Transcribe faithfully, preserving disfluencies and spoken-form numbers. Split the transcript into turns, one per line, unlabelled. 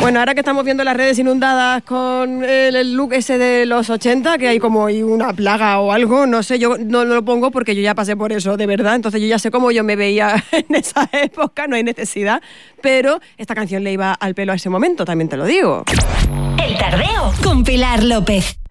Bueno, ahora que estamos viendo las redes inundadas con el, el look ese de los ochenta, que hay como una plaga o algo, no sé, yo no, no lo pongo porque yo ya pasé por eso, de verdad, entonces yo ya sé cómo yo me veía en esa época, no hay necesidad, pero esta canción le iba al pelo a ese momento, también te lo digo.
El Tardeo con Pilar López.